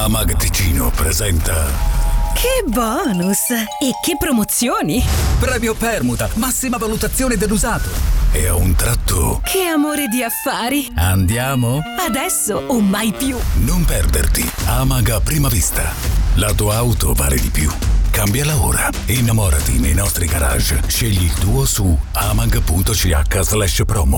Amag Ticino presenta... Che bonus! E che promozioni! Premio permuta, massima valutazione dell'usato. E a un tratto... Che amore di affari! Andiamo? Adesso o mai più! Non perderti Amag a prima vista. La tua auto vale di più. Cambiala ora. Innamorati nei nostri garage. Scegli il tuo su amag.ch/promo.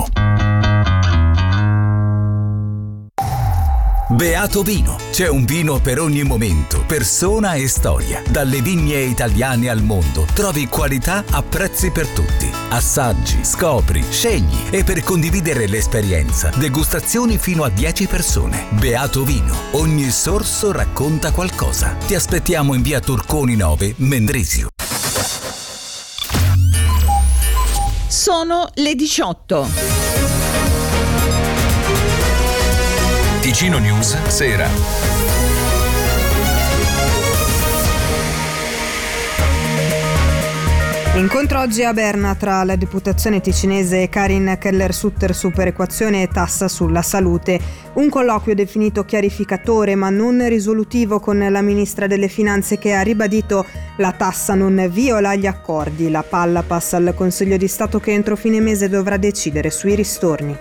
Beato Vino. C'è un vino per ogni momento, persona e storia. Dalle vigne italiane al mondo trovi qualità a prezzi per tutti. Assaggi, scopri, scegli e per condividere l'esperienza, degustazioni fino a 10 persone. Beato Vino. Ogni sorso racconta qualcosa. Ti aspettiamo in via Turconi 9, Mendrisio. Sono le 18. Ticino News Sera. Incontro oggi a Berna tra la deputazione ticinese e Karin Keller-Sutter su perequazione e tassa sulla salute. Un colloquio definito chiarificatore ma non risolutivo con la ministra delle Finanze, che ha ribadito la tassa non viola gli accordi. La palla passa al Consiglio di Stato, che entro fine mese dovrà decidere sui ristorni.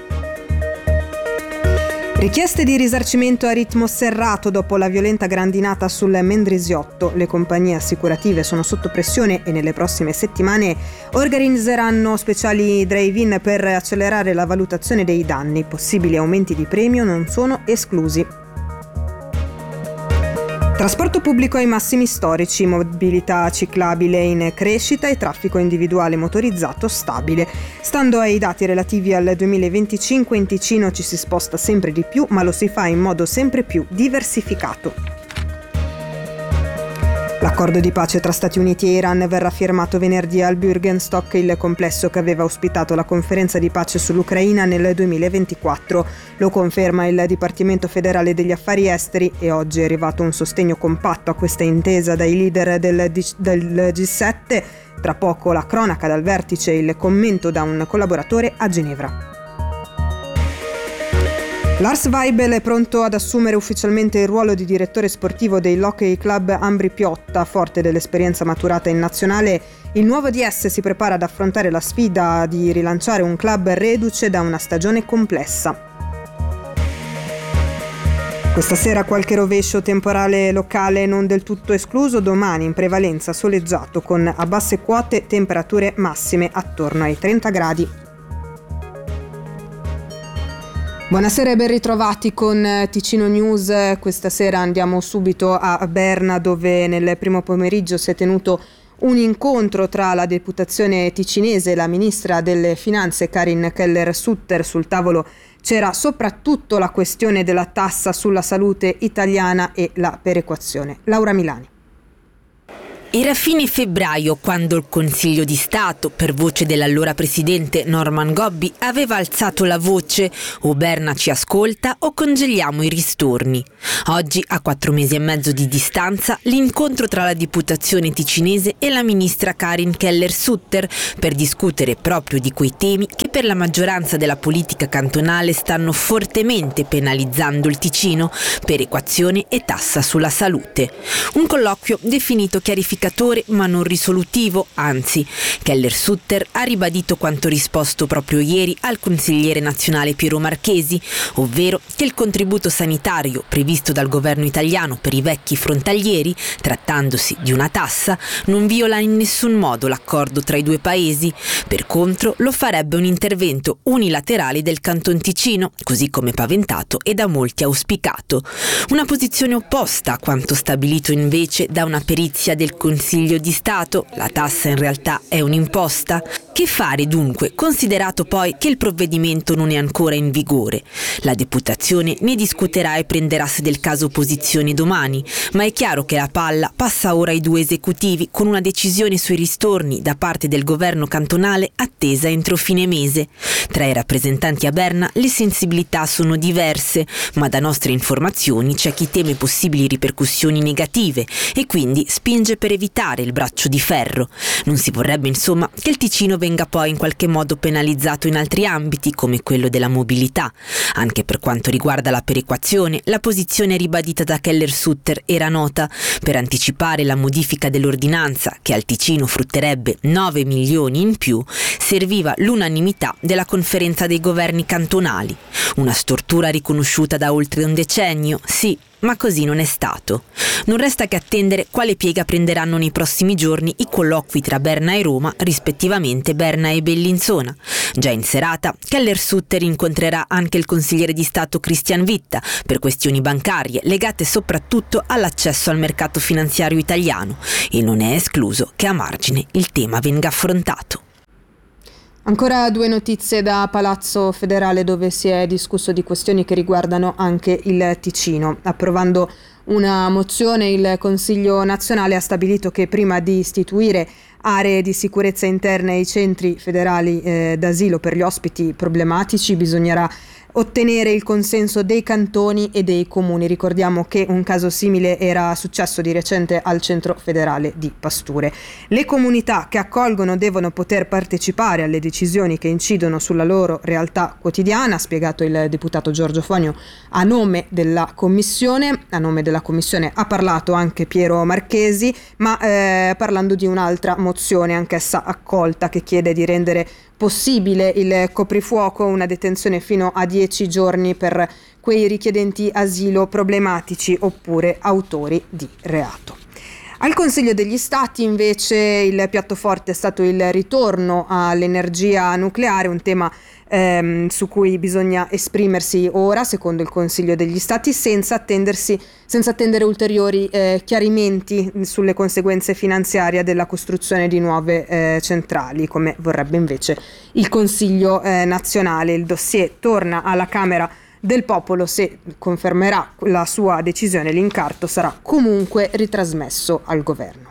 Richieste di risarcimento a ritmo serrato dopo la violenta grandinata sul Mendrisiotto. Le compagnie assicurative sono sotto pressione e nelle prossime settimane organizzeranno speciali drive-in per accelerare la valutazione dei danni. Possibili aumenti di premio non sono esclusi. Trasporto pubblico ai massimi storici, mobilità ciclabile in crescita e traffico individuale motorizzato stabile. Stando ai dati relativi al 2025, in Ticino ci si sposta sempre di più, ma lo si fa in modo sempre più diversificato. L'accordo di pace tra Stati Uniti e Iran verrà firmato venerdì al Bürgenstock, il complesso che aveva ospitato la conferenza di pace sull'Ucraina nel 2024. Lo conferma il Dipartimento federale degli affari esteri, e oggi è arrivato un sostegno compatto a questa intesa dai leader del G7. Tra poco la cronaca dal vertice e il commento da un collaboratore a Ginevra. Lars Weibel è pronto ad assumere ufficialmente il ruolo di direttore sportivo dell'Hockey Club Ambri Piotta. Forte dell'esperienza maturata in nazionale, il nuovo DS si prepara ad affrontare la sfida di rilanciare un club reduce da una stagione complessa. Questa sera qualche rovescio temporale locale non del tutto escluso, domani in prevalenza soleggiato con a basse quote temperature massime attorno ai 30 gradi. Buonasera e ben ritrovati con Ticino News. Questa sera andiamo subito a Berna, dove nel primo pomeriggio si è tenuto un incontro tra la deputazione ticinese e la ministra delle Finanze Karin Keller-Sutter. Sul tavolo c'era soprattutto la questione della tassa sulla salute italiana e la perequazione. Laura Milani. Era fine febbraio quando il Consiglio di Stato, per voce dell'allora presidente Norman Gobbi, aveva alzato la voce: o Berna ci ascolta o congeliamo i ristorni. Oggi, a 4 mesi e mezzo di distanza, l'incontro tra la deputazione ticinese e la ministra Karin Keller-Sutter per discutere proprio di quei temi che per la maggioranza della politica cantonale stanno fortemente penalizzando il Ticino: perequazione e tassa sulla salute. Un colloquio definito chiarificatore ma non risolutivo, anzi. Keller-Sutter ha ribadito quanto risposto proprio ieri al consigliere nazionale Piero Marchesi, ovvero che il contributo sanitario previsto dal governo italiano per i vecchi frontalieri, trattandosi di una tassa, non viola in nessun modo l'accordo tra i due paesi. Per contro lo farebbe un intervento unilaterale del Canton Ticino, così come paventato e da molti auspicato. Una posizione opposta a quanto stabilito invece da una perizia del Consiglio di Stato. La tassa in realtà è un'imposta. Che fare dunque, considerato poi che il provvedimento non è ancora in vigore? La deputazione ne discuterà e prenderà se del caso posizione domani, ma è chiaro che la palla passa ora ai due esecutivi, con una decisione sui ristorni da parte del governo cantonale attesa entro fine mese. Tra i rappresentanti a Berna le sensibilità sono diverse, ma da nostre informazioni c'è chi teme possibili ripercussioni negative e quindi spinge per evitare il braccio di ferro. Non si vorrebbe insomma che il Ticino venga poi in qualche modo penalizzato in altri ambiti come quello della mobilità. Anche per quanto riguarda la perequazione, la posizione ribadita da Keller-Sutter era nota. Per anticipare la modifica dell'ordinanza, che al Ticino frutterebbe 9 milioni in più, serviva l'unanimità della conferenza dei governi cantonali. Una stortura riconosciuta da oltre un decennio, sì, ma così non è stato. Non resta che attendere quale piega prenderanno nei prossimi giorni i colloqui tra Berna e Roma, rispettivamente Berna e Bellinzona. Già in serata, Keller-Sutter incontrerà anche il consigliere di Stato Christian Witta per questioni bancarie legate soprattutto all'accesso al mercato finanziario italiano, e non è escluso che a margine il tema venga affrontato. Ancora 2 notizie da Palazzo Federale, dove si è discusso di questioni che riguardano anche il Ticino. Approvando una mozione, il Consiglio nazionale ha stabilito che prima di istituire aree di sicurezza interne ai centri federali d'asilo per gli ospiti problematici bisognerà ottenere il consenso dei cantoni e dei comuni. Ricordiamo che un caso simile era successo di recente al centro federale di Pasture. Le comunità che accolgono devono poter partecipare alle decisioni che incidono sulla loro realtà quotidiana, ha spiegato il deputato Giorgio Fonio a nome della Commissione. A nome della Commissione ha parlato anche Piero Marchesi, ma parlando di un'altra mozione, anch'essa accolta, che chiede di rendere possibile il coprifuoco, una detenzione fino a 10 giorni per quei richiedenti asilo problematici oppure autori di reato. Al Consiglio degli Stati invece il piatto forte è stato il ritorno all'energia nucleare, un tema su cui bisogna esprimersi ora, secondo il Consiglio degli Stati, senza attendere ulteriori chiarimenti sulle conseguenze finanziarie della costruzione di nuove centrali, come vorrebbe invece il Consiglio nazionale. Il dossier torna alla Camera del Popolo. Se confermerà la sua decisione, l'incarto sarà comunque ritrasmesso al governo.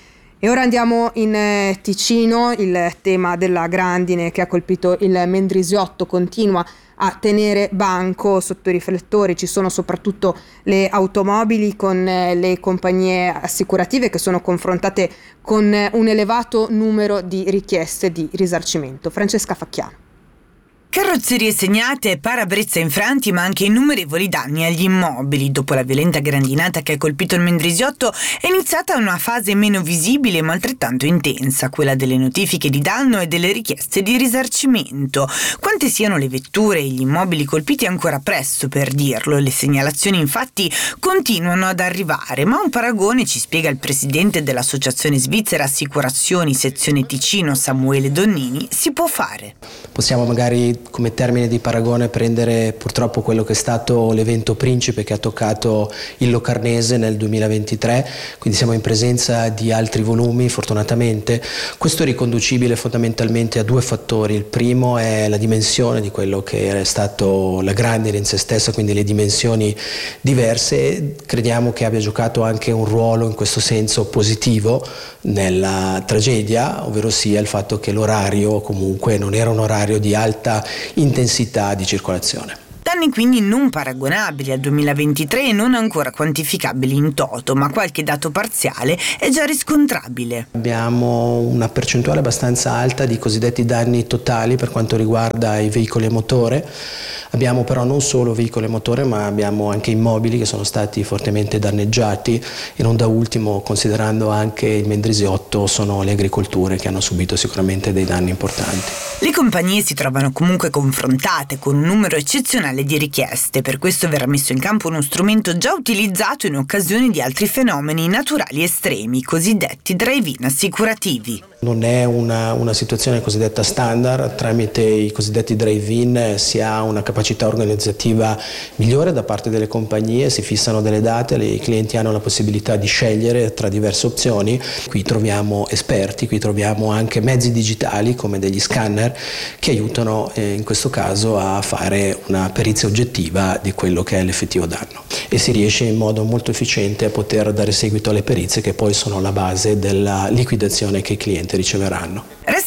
E ora andiamo in Ticino. Il tema della grandine che ha colpito il Mendrisiotto continua a tenere banco sotto i riflettori. Ci sono soprattutto le automobili con le compagnie assicurative che sono confrontate con un elevato numero di richieste di risarcimento. Francesca Facchiano. Carrozzerie segnate, parabrezza infranti, ma anche innumerevoli danni agli immobili. Dopo la violenta grandinata che ha colpito il Mendrisiotto è iniziata una fase meno visibile ma altrettanto intensa, quella delle notifiche di danno e delle richieste di risarcimento. Quante siano le vetture e gli immobili colpiti è ancora presto per dirlo. Le segnalazioni infatti continuano ad arrivare, ma un paragone, ci spiega il presidente dell'Associazione Svizzera Assicurazioni Sezione Ticino Samuele Donnini, si può fare. Possiamo magari come termine di paragone prendere purtroppo quello che è stato l'evento principe che ha toccato il Locarnese nel 2023, quindi siamo in presenza di altri volumi fortunatamente. Questo è riconducibile fondamentalmente a 2 fattori. Il primo è la dimensione di quello che è stato la grandine in se stessa, quindi le dimensioni diverse. Crediamo che abbia giocato anche un ruolo in questo senso positivo nella tragedia, ovvero sia il fatto che l'orario comunque non era un orario di alta intensità di circolazione. Danni quindi non paragonabili al 2023 e non ancora quantificabili in toto, ma qualche dato parziale è già riscontrabile. Abbiamo una percentuale abbastanza alta di cosiddetti danni totali per quanto riguarda i veicoli a motore. Abbiamo però non solo veicoli a motore, ma abbiamo anche immobili che sono stati fortemente danneggiati e non da ultimo, considerando anche il Mendrisiotto, sono le agricolture che hanno subito sicuramente dei danni importanti. Le compagnie si trovano comunque confrontate con un numero eccezionale di richieste, per questo verrà messo in campo uno strumento già utilizzato in occasione di altri fenomeni naturali estremi, cosiddetti drive-in assicurativi. Non è una situazione cosiddetta standard. Tramite i cosiddetti drive-in si ha una capacità organizzativa migliore da parte delle compagnie, si fissano delle date, i clienti hanno la possibilità di scegliere tra diverse opzioni. Qui troviamo esperti, qui troviamo anche mezzi digitali come degli scanner che aiutano in questo caso a fare una perizia oggettiva di quello che è l'effettivo danno e si riesce in modo molto efficiente a poter dare seguito alle perizie che poi sono la base della liquidazione che i clienti riceveranno. Resta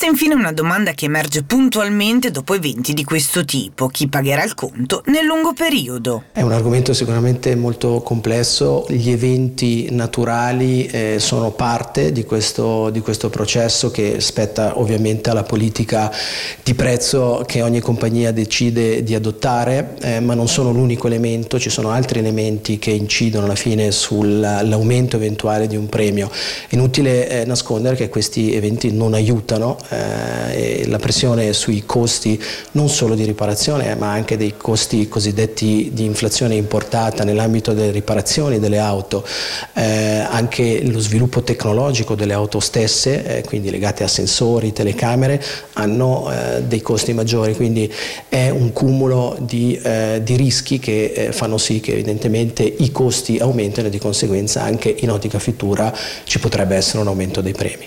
Resta infine una domanda che emerge puntualmente dopo eventi di questo tipo: chi pagherà il conto nel lungo periodo? È un argomento sicuramente molto complesso. Gli eventi naturali sono parte di questo processo che spetta ovviamente alla politica di prezzo che ogni compagnia decide di adottare, ma non sono l'unico elemento, ci sono altri elementi che incidono alla fine sull'aumento eventuale di un premio. Inutile nascondere che questi eventi non aiutano e la pressione sui costi non solo di riparazione ma anche dei costi cosiddetti di inflazione importata nell'ambito delle riparazioni delle auto, anche lo sviluppo tecnologico delle auto stesse, quindi legate a sensori, telecamere, hanno dei costi maggiori, quindi è un cumulo di rischi che fanno sì che evidentemente i costi aumentino e di conseguenza anche in ottica futura ci potrebbe essere un aumento dei premi.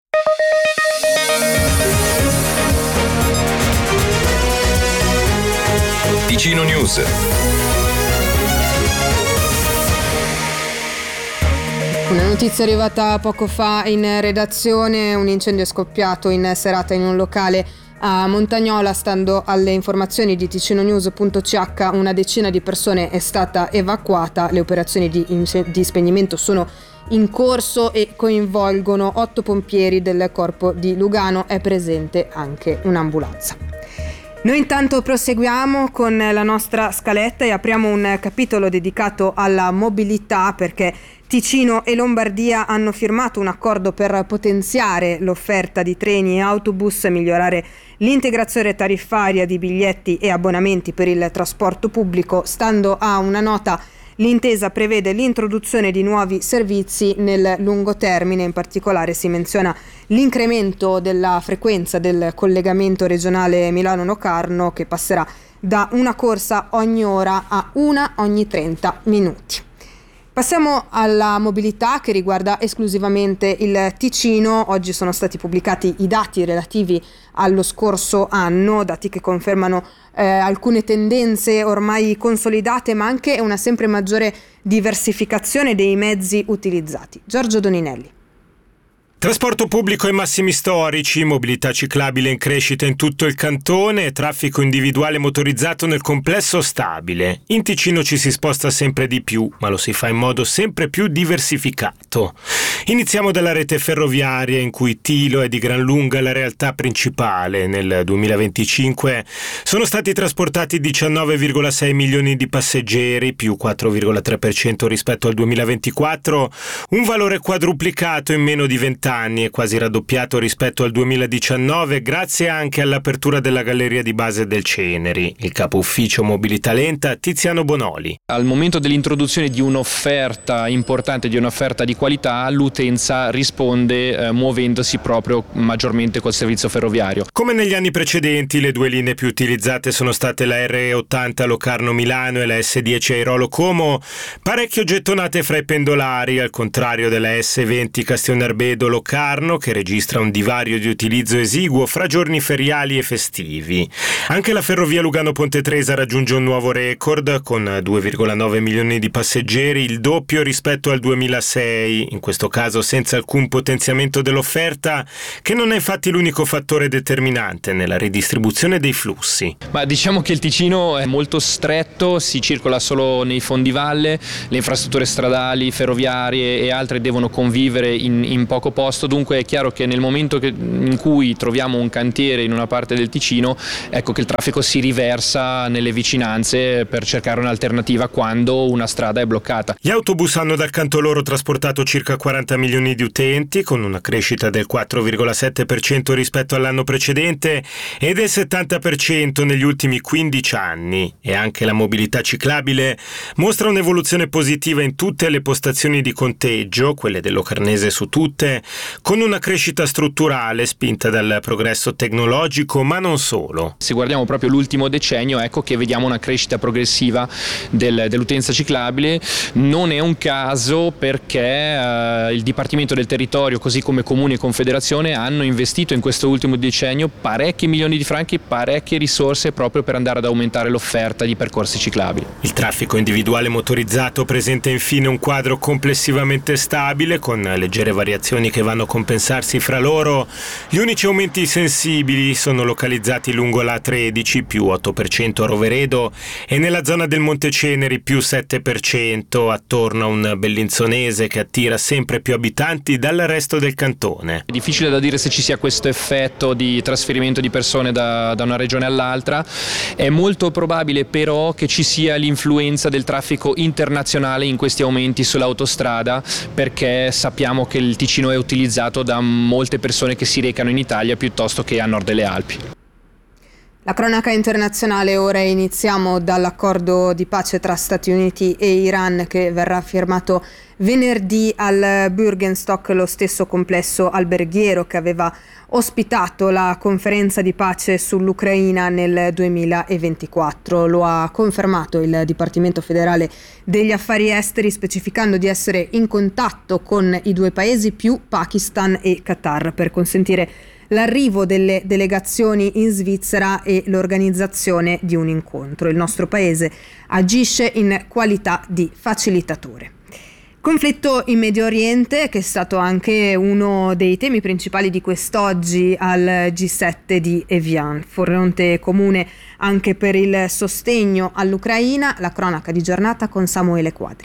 Ticino News. Una notizia arrivata poco fa in redazione: un incendio è scoppiato in serata in un locale a Montagnola. Stando alle informazioni di ticinonews.ch, una decina di persone è stata evacuata. Le operazioni di spegnimento sono in corso e coinvolgono 8 pompieri del corpo di Lugano. È presente anche un'ambulanza. Noi intanto proseguiamo con la nostra scaletta e apriamo un capitolo dedicato alla mobilità, perché Ticino e Lombardia hanno firmato un accordo per potenziare l'offerta di treni e autobus, migliorare l'integrazione tariffaria di biglietti e abbonamenti per il trasporto pubblico. Stando a una nota, l'intesa prevede l'introduzione di nuovi servizi nel lungo termine. In particolare si menziona l'incremento della frequenza del collegamento regionale Milano-Locarno, che passerà da una corsa ogni ora a una ogni 30 minuti. Passiamo alla mobilità, che riguarda esclusivamente il Ticino. Oggi sono stati pubblicati i dati relativi allo scorso anno, dati che confermano alcune tendenze ormai consolidate, ma anche una sempre maggiore diversificazione dei mezzi utilizzati. Giorgio Doninelli. Trasporto pubblico ai massimi storici, mobilità ciclabile in crescita in tutto il cantone, traffico individuale motorizzato nel complesso stabile. In Ticino ci si sposta sempre di più, ma lo si fa in modo sempre più diversificato. Iniziamo dalla rete ferroviaria, in cui Tilo è di gran lunga la realtà principale. Nel 2025 sono stati trasportati 19,6 milioni di passeggeri, più 4,3% rispetto al 2024, un valore quadruplicato in meno di 20 anni e quasi raddoppiato rispetto al 2019, grazie anche all'apertura della galleria di base del Ceneri. Il capo ufficio mobilità lenta Tiziano Bonoli. Al momento dell'introduzione di un'offerta importante, di un'offerta di qualità, l'utenza risponde muovendosi proprio maggiormente col servizio ferroviario. Come negli anni precedenti, le due linee più utilizzate sono state la R80 Locarno-Milano e la S10 Airolo-Como, parecchio gettonate fra i pendolari, al contrario della S20 Castionarbedo-Locarno, che registra un divario di utilizzo esiguo fra giorni feriali e festivi. Anche la ferrovia Lugano-Ponte Tresa raggiunge un nuovo record con 2,9 milioni di passeggeri, il doppio rispetto al 2006, in questo caso senza alcun potenziamento dell'offerta, che non è infatti l'unico fattore determinante nella ridistribuzione dei flussi. Ma diciamo che il Ticino è molto stretto, si circola solo nei fondivalle, le infrastrutture stradali, ferroviarie e altre devono convivere in poco posto, dunque è chiaro che nel momento in cui troviamo un cantiere in una parte del Ticino, ecco che il traffico si riversa nelle vicinanze per cercare un'alternativa quando una strada è bloccata. Gli autobus hanno dal canto loro trasportato circa 40 milioni di utenti, con una crescita del 4,7% rispetto all'anno precedente e del 70% negli ultimi 15 anni. E anche la mobilità ciclabile mostra un'evoluzione positiva in tutte le postazioni di conteggio, quelle del Locarnese su tutte, con una crescita strutturale spinta dal progresso tecnologico, ma non solo. Se guardiamo proprio l'ultimo decennio, ecco che vediamo una crescita progressiva dell'utenza ciclabile. Non è un caso perché il Dipartimento del Territorio, così come Comuni e Confederazione, hanno investito in questo ultimo decennio parecchi milioni di franchi, parecchie risorse proprio per andare ad aumentare l'offerta di percorsi ciclabili. Il traffico individuale motorizzato presenta infine un quadro complessivamente stabile, con leggere variazioni che vanno a compensarsi fra loro. Gli unici aumenti sensibili sono localizzati lungo la A13, più 8% a Roveredo, e nella zona del Monteceneri, più 7%, attorno a un Bellinzonese che attira sempre più abitanti dal resto del cantone. È difficile da dire se ci sia questo effetto di trasferimento di persone da una regione all'altra. È molto probabile però che ci sia l'influenza del traffico internazionale in questi aumenti sull'autostrada, perché sappiamo che il Ticino è utilizzato da molte persone che si recano in Italia piuttosto che a nord delle Alpi. La cronaca internazionale ora, iniziamo dall'accordo di pace tra Stati Uniti e Iran che verrà firmato venerdì al Bürgenstock, lo stesso complesso alberghiero che aveva ospitato la conferenza di pace sull'Ucraina nel 2024. Lo ha confermato il Dipartimento federale degli affari esteri, specificando di essere in contatto con i due paesi più Pakistan e Qatar per consentire l'arrivo delle delegazioni in Svizzera e l'organizzazione di un incontro. Il nostro paese agisce in qualità di facilitatore. Conflitto in Medio Oriente, che è stato anche uno dei temi principali di quest'oggi al G7 di Evian, fronte comune anche per il sostegno all'Ucraina. La cronaca di giornata con Samuele Quadri.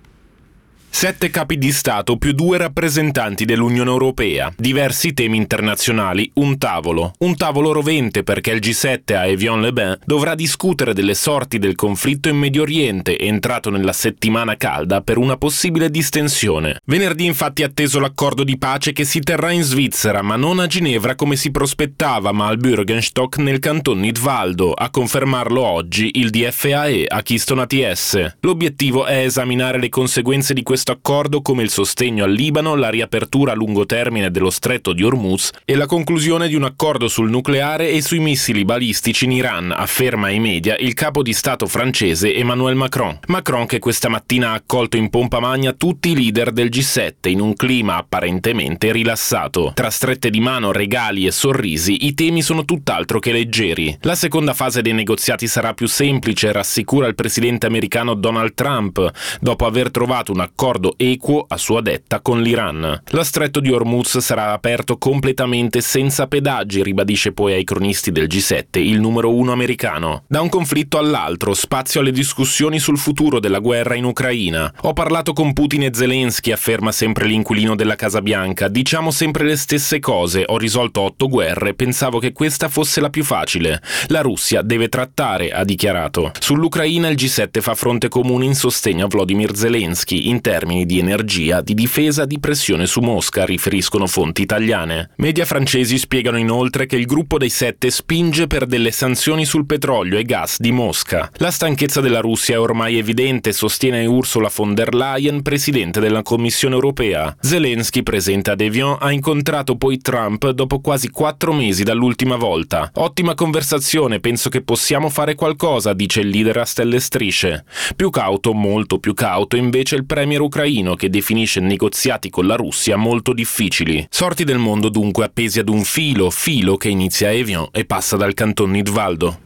7 capi di Stato più 2 rappresentanti dell'Unione Europea, diversi temi internazionali, un tavolo rovente perché il G7 a Evian-les-Bains dovrà discutere delle sorti del conflitto in Medio Oriente, entrato nella settimana calda per una possibile distensione. Venerdì infatti è atteso l'accordo di pace che si terrà in Svizzera, ma non a Ginevra come si prospettava, ma al Bürgenstock nel canton Nidwaldo. A confermarlo oggi il DFAE a Keystone ATS. L'obiettivo è esaminare le conseguenze di questo accordo, come il sostegno al Libano, la riapertura a lungo termine dello stretto di Hormuz e la conclusione di un accordo sul nucleare e sui missili balistici in Iran, afferma ai media il capo di Stato francese Emmanuel Macron. Macron che questa mattina ha accolto in pompa magna tutti i leader del G7 in un clima apparentemente rilassato. Tra strette di mano, regali e sorrisi, i temi sono tutt'altro che leggeri. La seconda fase dei negoziati sarà più semplice, rassicura il presidente americano Donald Trump, dopo aver trovato un accordo equo, a sua detta, con l'Iran. Lo stretto di Hormuz sarà aperto completamente senza pedaggi, ribadisce poi ai cronisti del G7 il numero 1 americano. Da un conflitto all'altro, spazio alle discussioni sul futuro della guerra in Ucraina. Ho parlato con Putin e Zelensky, afferma sempre l'inquilino della Casa Bianca. Diciamo sempre le stesse cose, ho risolto 8 guerre, pensavo che questa fosse la più facile. La Russia deve trattare, ha dichiarato. Sull'Ucraina il G7 fa fronte comune in sostegno a Volodymyr Zelensky, in termini di energia, di difesa, di pressione su Mosca, riferiscono fonti italiane. Media francesi spiegano inoltre che il gruppo dei 7 spinge per delle sanzioni sul petrolio e gas di Mosca. La stanchezza della Russia è ormai evidente, sostiene Ursula von der Leyen, presidente della Commissione europea. Zelensky, presente ad Evian, ha incontrato poi Trump dopo quasi 4 mesi dall'ultima volta. Ottima conversazione, penso che possiamo fare qualcosa, dice il leader a stelle strisce. Più cauto, molto più cauto, invece il premier ucraino, che definisce negoziati con la Russia molto difficili. Sorti del mondo dunque appesi ad un filo che inizia a Evian e passa dal canton Nidwaldo.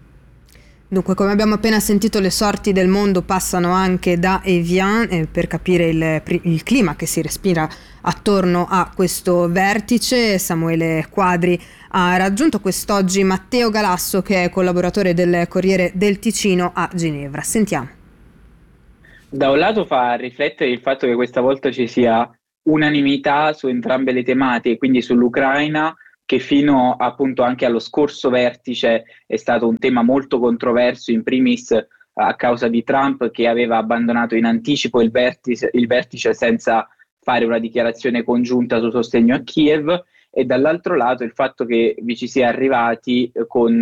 Dunque, come abbiamo appena sentito, le sorti del mondo passano anche da Evian, per capire il clima che si respira attorno a questo vertice. Samuele Quadri ha raggiunto quest'oggi Matteo Galasso, che è collaboratore del Corriere del Ticino a Ginevra. Sentiamo. Da un lato fa riflettere il fatto che questa volta ci sia unanimità su entrambe le tematiche, quindi sull'Ucraina, che fino appunto anche allo scorso vertice è stato un tema molto controverso, in primis a causa di Trump, che aveva abbandonato in anticipo il vertice senza fare una dichiarazione congiunta su sostegno a Kiev, e dall'altro lato il fatto che vi ci sia arrivati con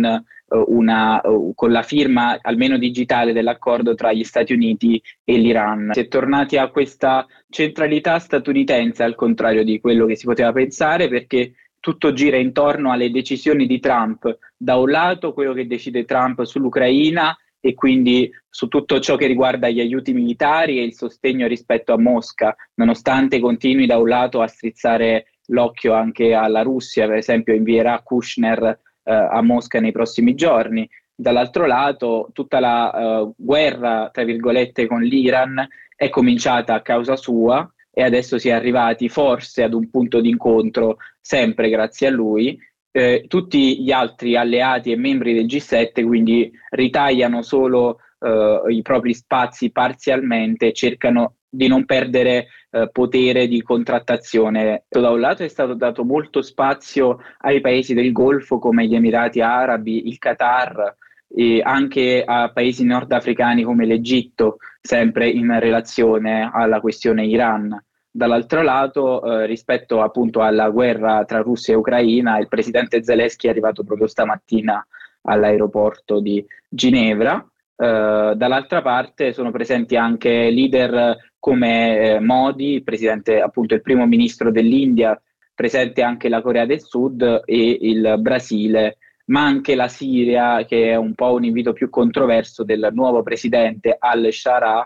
la firma almeno digitale dell'accordo tra gli Stati Uniti e l'Iran. Si è tornati a questa centralità statunitense, al contrario di quello che si poteva pensare, perché tutto gira intorno alle decisioni di Trump. Da un lato quello che decide Trump sull'Ucraina e quindi su tutto ciò che riguarda gli aiuti militari e il sostegno rispetto a Mosca, nonostante continui da un lato a strizzare l'occhio anche alla Russia, per esempio invierà Kushner a Mosca nei prossimi giorni. Dall'altro lato tutta la guerra, tra virgolette, con l'Iran è cominciata a causa sua e adesso si è arrivati forse ad un punto di incontro, sempre grazie a lui. Tutti gli altri alleati e membri del G7 quindi ritagliano solo i propri spazi parzialmente, cercano di non perdere potere di contrattazione. Da un lato è stato dato molto spazio ai paesi del Golfo come gli Emirati Arabi, il Qatar, e anche a paesi nordafricani come l'Egitto, sempre in relazione alla questione Iran. Dall'altro lato, rispetto appunto alla guerra tra Russia e Ucraina, il presidente Zelensky è arrivato proprio stamattina all'aeroporto di Ginevra. Dall'altra parte sono presenti anche leader come Modi, presidente, appunto il primo ministro dell'India, presente anche la Corea del Sud e il Brasile, ma anche la Siria, che è un po' un invito più controverso del nuovo presidente al-Shara,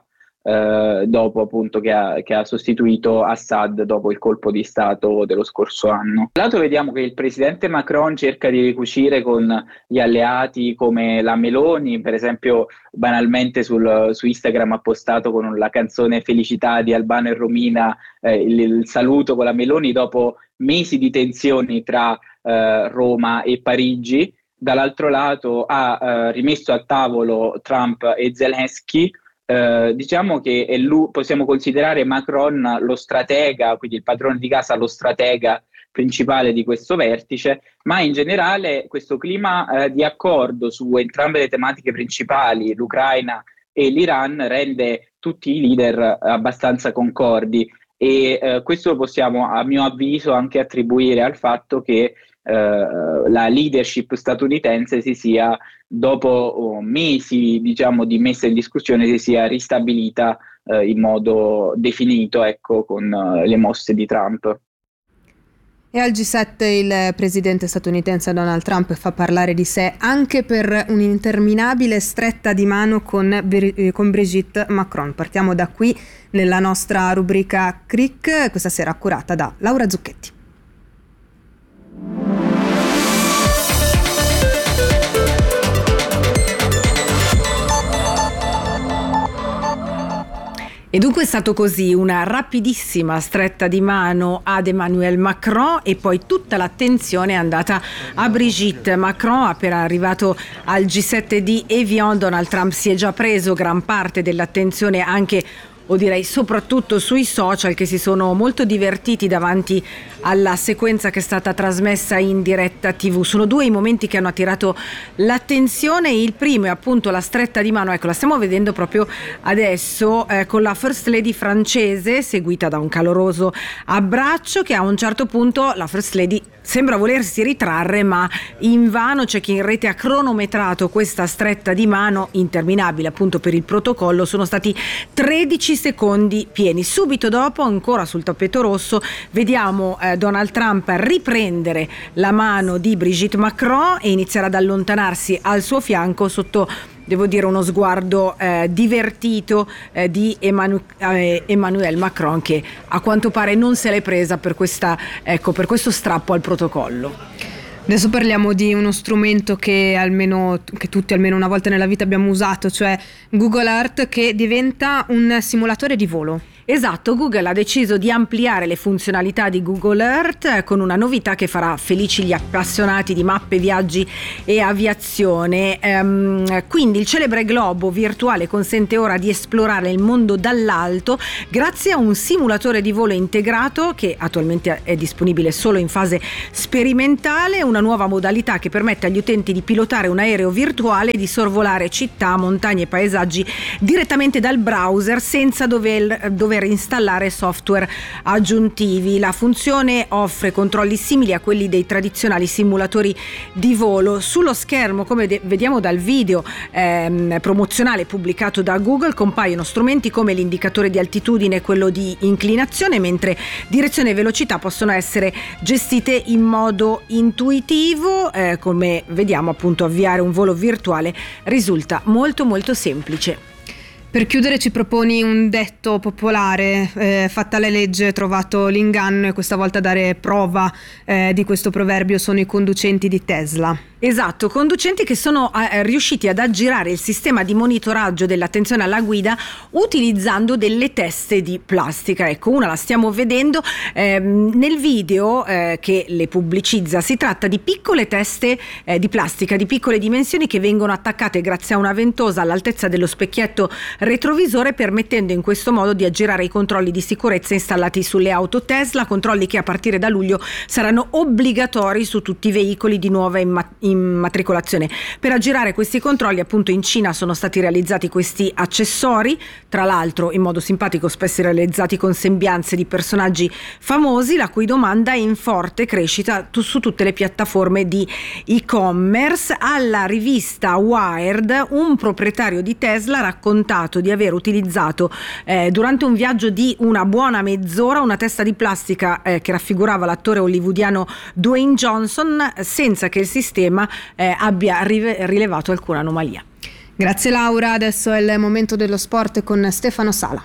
dopo appunto che ha sostituito Assad dopo il colpo di stato dello scorso anno. Da un lato vediamo che il presidente Macron cerca di ricucire con gli alleati come la Meloni, per esempio banalmente su Instagram ha postato con la canzone Felicità di Albano e Romina il saluto con la Meloni dopo mesi di tensioni tra Roma e Parigi. Dall'altro lato ha rimesso a tavolo Trump e Zelensky. Diciamo che possiamo considerare Macron lo stratega, quindi il padrone di casa, lo stratega principale di questo vertice, ma in generale questo clima di accordo su entrambe le tematiche principali, l'Ucraina e l'Iran, rende tutti i leader abbastanza concordi e questo lo possiamo, a mio avviso, anche attribuire al fatto che la leadership statunitense dopo mesi, diciamo, di messa in discussione, si sia ristabilita in modo definito, ecco, con le mosse di Trump. E al G7 il presidente statunitense Donald Trump fa parlare di sé anche per un'interminabile stretta di mano con Brigitte Macron. Partiamo da qui nella nostra rubrica CRIC, questa sera curata da Laura Zucchetti. E dunque è stato così, una rapidissima stretta di mano ad Emmanuel Macron e poi tutta l'attenzione è andata a Brigitte Macron. Appena arrivato al G7 di Evian, Donald Trump si è già preso gran parte dell'attenzione, anche o direi soprattutto sui social, che si sono molto divertiti davanti alla sequenza che è stata trasmessa in diretta TV. Sono due i momenti che hanno attirato l'attenzione. Il primo è appunto la stretta di mano, ecco, la stiamo vedendo proprio adesso con la First Lady francese, seguita da un caloroso abbraccio che a un certo punto la First Lady sembra volersi ritrarre, ma invano. C'è chi in rete ha cronometrato questa stretta di mano, interminabile appunto per il protocollo. Sono stati 13 secondi pieni. Subito dopo, ancora sul tappeto rosso, vediamo Donald Trump riprendere la mano di Brigitte Macron e iniziare ad allontanarsi al suo fianco sotto, devo dire, uno sguardo divertito di Emmanuel Macron, che a quanto pare non se l'è presa per questo strappo al protocollo. Adesso parliamo di uno strumento che tutti almeno una volta nella vita abbiamo usato, cioè Google Earth, che diventa un simulatore di volo. Esatto, Google ha deciso di ampliare le funzionalità di Google Earth con una novità che farà felici gli appassionati di mappe, viaggi e aviazione. Quindi il celebre globo virtuale consente ora di esplorare il mondo dall'alto grazie a un simulatore di volo integrato che attualmente è disponibile solo in fase sperimentale, una nuova modalità che permette agli utenti di pilotare un aereo virtuale e di sorvolare città, montagne e paesaggi direttamente dal browser senza dover dover installare software aggiuntivi. La funzione offre controlli simili a quelli dei tradizionali simulatori di volo. Sullo schermo, come vediamo dal video promozionale pubblicato da Google, compaiono strumenti come l'indicatore di altitudine e quello di inclinazione, mentre direzione e velocità possono essere gestite in modo intuitivo. Come vediamo, appunto, avviare un volo virtuale risulta molto molto semplice. Per chiudere ci proponi un detto popolare, fatta la legge trovato l'inganno, e questa volta a dare prova di questo proverbio sono i conducenti di Tesla. Esatto, conducenti che sono riusciti ad aggirare il sistema di monitoraggio dell'attenzione alla guida utilizzando delle teste di plastica. Ecco, una la stiamo vedendo nel video che le pubblicizza. Si tratta di piccole teste di plastica di piccole dimensioni che vengono attaccate grazie a una ventosa all'altezza dello specchietto retrovisore, permettendo in questo modo di aggirare i controlli di sicurezza installati sulle auto Tesla, controlli che a partire da luglio saranno obbligatori su tutti i veicoli di nuova immatricolazione. Per aggirare questi controlli, appunto, in Cina sono stati realizzati questi accessori, tra l'altro in modo simpatico spesso realizzati con sembianze di personaggi famosi, la cui domanda è in forte crescita su tutte le piattaforme di e-commerce. Alla rivista Wired un proprietario di Tesla ha raccontato di aver utilizzato durante un viaggio di una buona mezz'ora una testa di plastica che raffigurava l'attore hollywoodiano Dwayne Johnson, senza che il sistema abbia rilevato alcuna anomalia. Grazie Laura, adesso è il momento dello sport con Stefano Sala.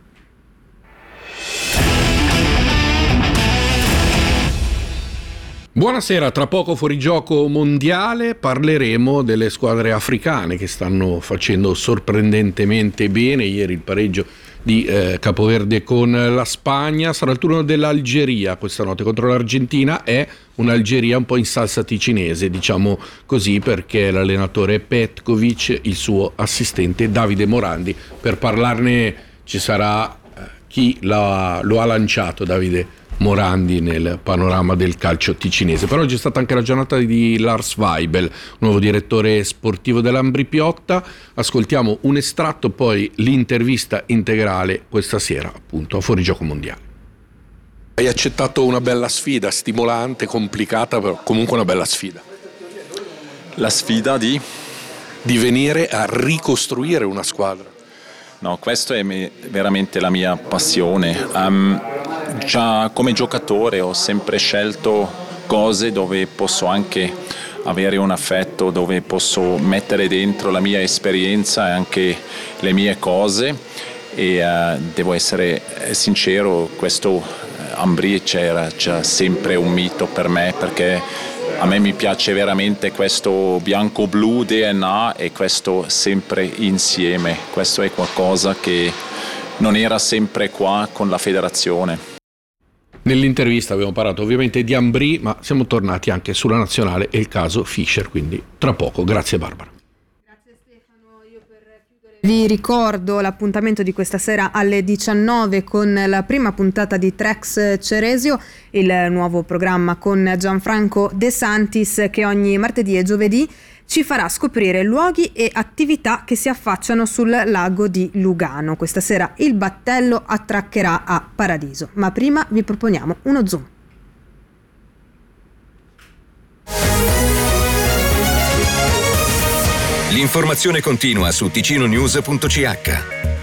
Buonasera, tra poco fuorigioco mondiale, parleremo delle squadre africane che stanno facendo sorprendentemente bene. Ieri il pareggio di Capoverde con la Spagna. Sarà il turno dell'Algeria questa notte contro l'Argentina. È un'Algeria un po' in salsa ticinese, diciamo così, perché l'allenatore Petkovic, il suo assistente Davide Morandi. Per parlarne ci sarà chi lo ha lanciato, Davide Morandi, nel panorama del calcio ticinese. Per oggi è stata anche la giornata di Lars Weibel, nuovo direttore sportivo dell'Ambri Piotta. Ascoltiamo un estratto, poi l'intervista integrale questa sera, appunto, a Fuorigioco Mondiale. Hai accettato una bella sfida, stimolante, complicata, però comunque una bella sfida. La sfida di venire a ricostruire una squadra. No, questa è veramente la mia passione. Già come giocatore ho sempre scelto cose dove posso anche avere un affetto, dove posso mettere dentro la mia esperienza e anche le mie cose, e devo essere sincero, questo Ambri c'era già sempre un mito per me, perché a me mi piace veramente questo bianco-blu DNA e questo sempre insieme. Questo è qualcosa che non era sempre qua con la federazione. Nell'intervista abbiamo parlato ovviamente di Ambri, ma siamo tornati anche sulla nazionale e il caso Fischer, quindi tra poco. Grazie Barbara. Vi ricordo l'appuntamento di questa sera alle 19 con la prima puntata di Trex Ceresio, il nuovo programma con Gianfranco De Santis, che ogni martedì e giovedì ci farà scoprire luoghi e attività che si affacciano sul lago di Lugano. Questa sera il battello attraccherà a Paradiso, ma prima vi proponiamo uno zoom. L'informazione continua su ticinonews.ch.